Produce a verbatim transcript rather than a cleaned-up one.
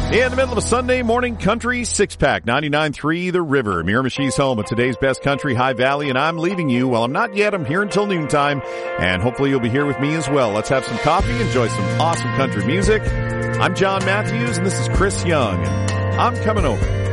In the middle of a Sunday morning country six-pack, ninety-nine point three The River. Miramichi's home of today's best country, High Valley, and I'm leaving you. Well, I'm not yet. I'm here until noontime, and hopefully you'll be here with me as well. Let's have some coffee, enjoy some awesome country music. I'm John Matthews, and this is Chris Young, and I'm coming over.